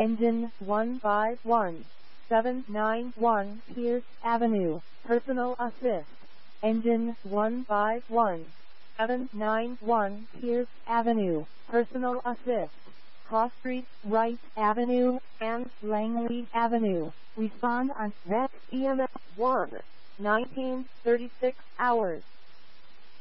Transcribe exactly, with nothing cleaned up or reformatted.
Engine one five one seven nine one Pierce Avenue, personal assist. Engine one five one seven nine one Pierce Avenue, personal assist. Cross Street, Wright Avenue, and Langley Avenue. Respond on V E C E M S one, nineteen thirty-six hours.